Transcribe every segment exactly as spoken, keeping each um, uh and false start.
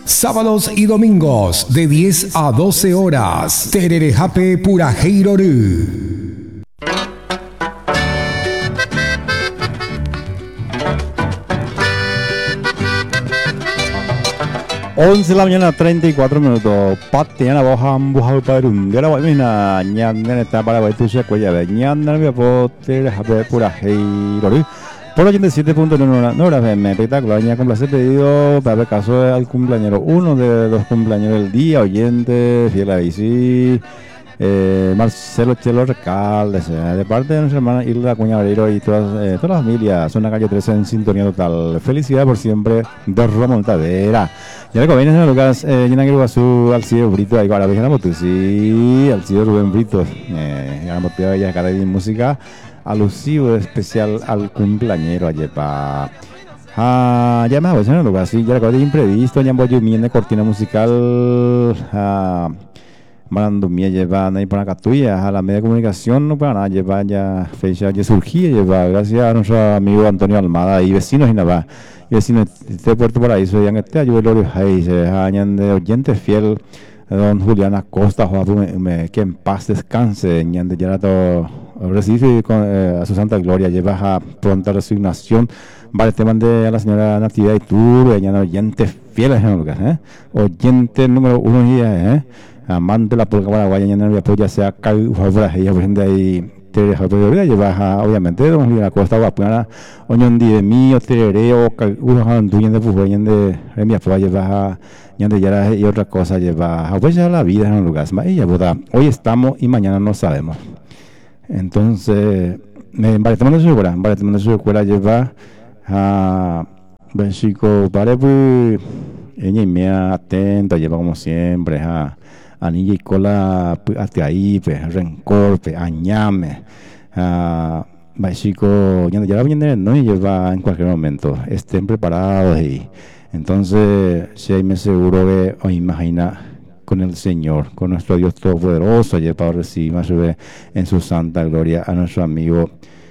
Sábados y domingos de diez a doce horas. Tererejape Purajeiroru. once de la mañana, treinta y cuatro minutos. Patiana baja buja parum. De la buena ñan está para baitu cuella de ñan me poter habe pura heiroru. Por ochenta y siete punto nueve F M, espectacular. Ya complace pedido para el caso al cumpleañero, uno de los cumpleaños del día, oyente, fiel a bici, eh, Marcelo Chelo Recalde, de parte de nuestra hermana Hilda Acuña Vareiro y todas, eh, todas las familias, zona calle trece en sintonía total. Felicidad por siempre de remontadera. Ya le conviene, señor Lucas, eh, llena que lo su Alcido Brito, ahí para la vieja moto, sí, Alcido Rubén Brito, eh, ya la motiva ella cara de música. Alusivo especial al cumpleañero ayer pa ah ya me hago señor Lucas, sí, ya recuerdo imprevisto ya voy yo de cortina musical ah Marando mía lleva ahí para Catuya a la media de comunicación no para nada lleva ya fecha ya surgía lleva gracias a nuestro amigo Antonio Almada y vecinos y nada y vecinos de Puerto Paraíso ya en este ayudo ahí se añaden de oyente fiel don Julián Acosta, que en paz descanse, ñande ya todo recibe con, eh, a su santa gloria, lleva a pronta resignación, vale, te mandé a la señora Natividad y tú, ñande oyente fiel, ¿eh? Oyente número uno, ¿eh? Amante de la polca paraguaya, ñande mi apoyo, sea Cali, favor, ella, por ejemplo, ahí, te deja lleva obviamente, don Julián Acosta, guapana, oñón de mí, o terereo, uno, ñande, pues, ñande, mi apoyo, lleva a ñande ya y otra cosa lleva a ya la vida en un lugar más ella boda hoy estamos y mañana no sabemos entonces me parece que su escuela parece que su escuela lleva a ben chico para pues ella y me atenta lleva como siempre a a niña y cola hasta ahí pues rencor pues añame a ben chico ya la viene no lleva en cualquier momento estén preparados y entonces, si me seguro que os imagina con el Señor, con nuestro Dios Todopoderoso, ayer para recibir más en su santa gloria a nuestro amigo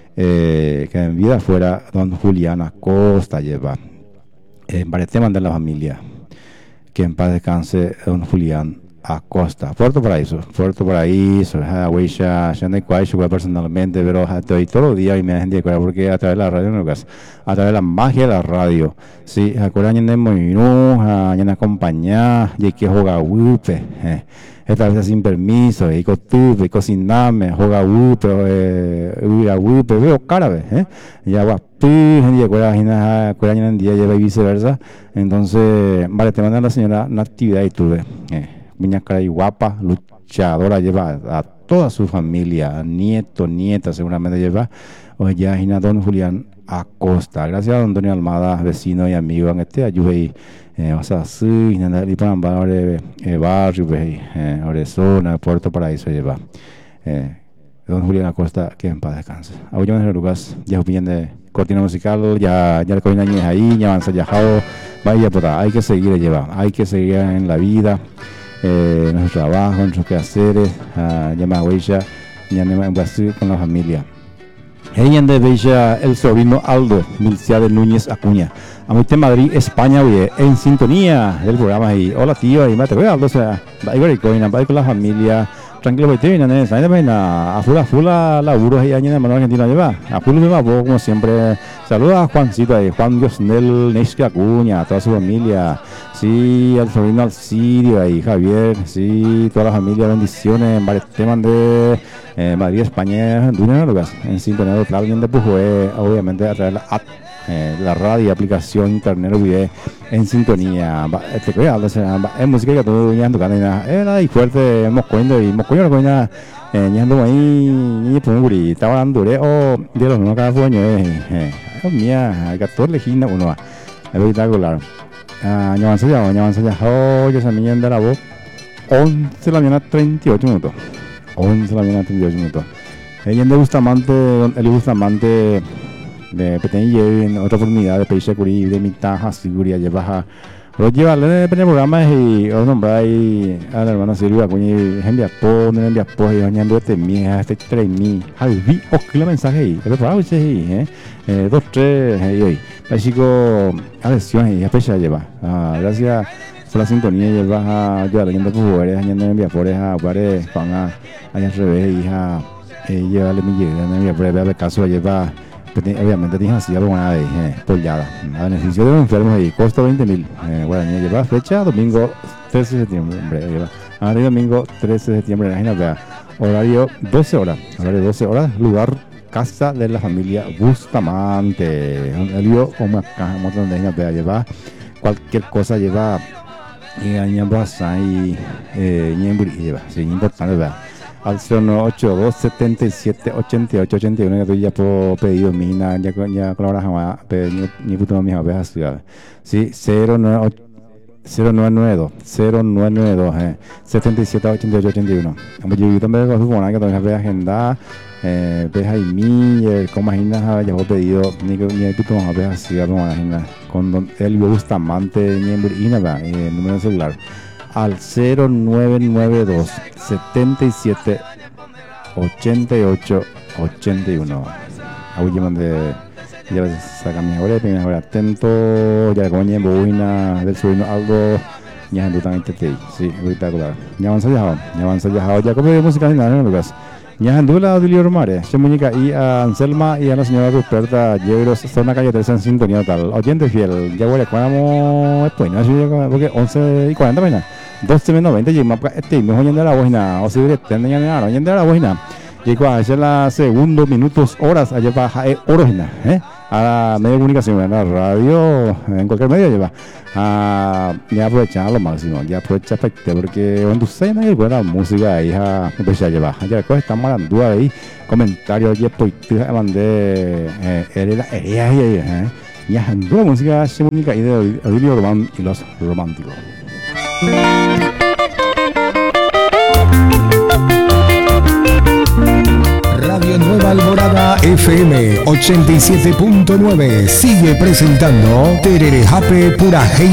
eh, que en vida fuera don Julián Acosta, lleva en varios temas de la familia, que en paz descanse don Julián Acosta, Puerto Paraíso, Puerto Paraíso, Huella, ya no hay cual, yo personalmente, pero estoy todos los días y me dejan de acuerdo porque a través de la radio, no, a través de la magia de la radio, sí, acuerdan de Moinú, a ñana acompañar, y que juega Wupe, esta vez sin permiso, y cotupe, y cociname, juega Wupe, eh, a Wupe, veo cara, eh, ya va. Y acuerdan acuerdan en día lleva y viceversa, entonces, vale, te mandan la señora Natividad y tuve, eh. Miña cara y guapa, luchadora, lleva a, a toda su familia, nieto, nieta, seguramente lleva. Hoy ya Gina don Julián Acosta. Gracias a don Antonio Almada, vecino y amigo en este ayude y o sea, sí, y para barrio, barrio, eh, zona, Puerto Paraíso lleva. Eh, don Julián Acosta, que en paz descanse. Hoy yo en Lucas, ya opinión de cortina musical, ya ya le cogen años ahí, ya avanza ya vaya por hay que seguir lleva, hay que seguir en la vida. Eh, nuestro trabajo, nuestros quehaceres, uh, ya más huella, ya en Brasil con la familia. Ella de Bella, el sobrino Aldo Milcia de Núñez Acuña. A mi de Madrid, España, oye, en sintonía del programa ahí. Hola tío, y mate, Aldo, o sea, va a ir con la familia. Tranquilo, voy a terminar, a full, a full, laburo ahí, año de mano argentina lleva. A full me va, como siempre. Saludos a Juancito ahí, Juan Diosnel, Nexca Acuña, a toda su familia. Sí, al sobrino Alcidio ahí, Javier, sí, toda la familia, bendiciones, en varios temas de eh, Madrid, España, Honduras, en sintonía total, bien de Pujoé, obviamente a través de la app, eh, la radio, aplicación, internet, video, en sintonía, este cuidado, es música que todo ya ando ganando, era y fuerte, moscoño y moscoño, coña, eh, ya ando ahí, ni punguri, estaba dando, o de los no cada coño, eh, eh, oh mía, catorce gina uno, es espectacular. Ah, ya avanza ya, ya avanza ya, oh, ya se me anda la voz, once de la mañana, treinta y ocho minutos, once de la mañana, treinta y ocho minutos. Ella de Bustamante, el Bustamante, de Peteñi en otra oportunidad de Peixe Curí, de Mitaja, Seguridad, lleva Lo lleva en el programa y os nombráis al hermano Silvio Acuña y envía todo, no envía todo, y bañando este mía, este tres mil, al vi, os que lo mensaje ahí, pero para hoy sí, eh, dos, tres, y hoy, el chico, a lección y a fecha lleva, gracias, por la sintonía llevas a yo leyendo poderes añadiendo envía por esa pared van a allá al revés hija llevarle mi llega envía por el caso lleva obviamente tienes así algo buena de pollada a beneficio de los enfermos ahí costo veinte mil guaraní lleva fecha domingo trece de septiembre lleva ahora domingo trece de septiembre en la página horario doce horas horario doce horas lugar casa de la familia Bustamante el lío como acá un montón de gente lleva cualquier cosa lleva y añambasa y ñembri lleva sí importante verdad al cero nueve ocho dos setenta y siete ochenta y ocho ochenta y uno que tú ya puedo pedido mina ya ya colaboras jamás pero ni puto mi jamás ciudad sí cero nueve nueve dos cero nueve nueve dos eh setenta y siete ochenta y ocho ochenta y uno como yo también con su buena que también ve agenda eh ves ahí mi como imaginas ya he pedido ni que ni puto jamás ve ciudad como agenda con el Bustamante ni nada eh número de celular al cero nueve nueve dos setenta y siete ochenta y ocho ochenta y uno ahí llaman de ya saca mi ahora tengo ahora atento ya como ni boina del sueño algo ya ando tan intente sí ahorita claro ya avanza ya ya avanza ya ya como de música en nada Lucas ya ando la de Lior Mare se muñeca y a Anselma y a la señora Ruperta Yegros zona calle tres en sintonía tal oyente fiel ya voy a cuadramos después no porque once y cuarenta vaina doce menos veinte y más este mejor yendo a la bocina o si directo yendo a la bocina y cuando es la segundo minutos horas allá baja eh orojina eh a la media de comunicación en la radio en cualquier medio lleva a ya aprovechar lo máximo ya aprovecha porque cuando se me buena música ahí a empezar a llevar ya después estamos hablando ahí comentarios y pues te mandé eh era ella eh ya ando música se música y de Odilio Román y los románticos. Radio Nueva Alborada F M ochenta y siete punto nueve sigue presentando Tererejape Purajei